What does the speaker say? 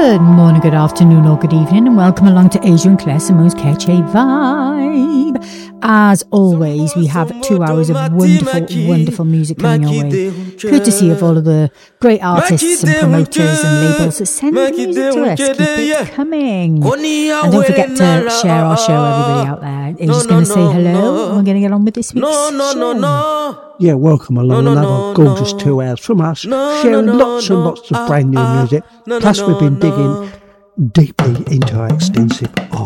Good morning, good afternoon, or good evening, and welcome along to Asia and Claire Simone's Catchy Vibe. As always, we have 2 hours of wonderful music coming your way, courtesy of all of the great artists and promoters and labels that send music to us. Keep it coming. And don't forget to share our show, everybody out there. Are you just going to say hello, and we're going to get on with this week's show? Yeah, welcome along another gorgeous 2 hours from us, sharing lots and lots of brand new music. Plus, we've been digging deeply into our extensive archive.